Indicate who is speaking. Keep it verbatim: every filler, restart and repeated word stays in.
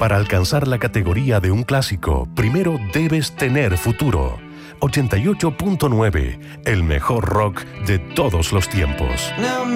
Speaker 1: Para alcanzar la categoría de un clásico, primero debes tener futuro. ochenta y ocho punto nueve, el mejor rock de todos los tiempos.